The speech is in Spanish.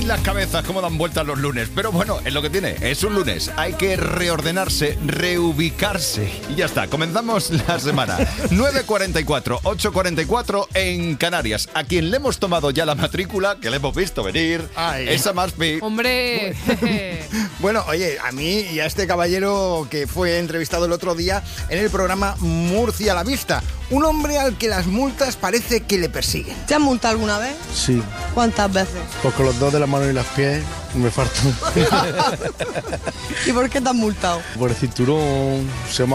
Ay, las cabezas, cómo dan vueltas los lunes. Pero bueno, es lo que tiene, es un lunes. Hay que reordenarse, reubicarse. Y ya está, comenzamos la semana. 9:44, 8:44 en Canarias. A quien le hemos tomado ya la matrícula, que le hemos visto venir, es a Maspi. ¡Hombre! Bueno, oye, a mí y a este caballero que fue entrevistado el otro día en el programa Murcia a la Vista. Un hombre al que las multas parece que le persiguen. ¿Te han multado alguna vez? Sí, ¿Cuántas veces? pues con los dos de las manos y los pies me faltan. ¿Y por qué te han multado? Por el cinturón se me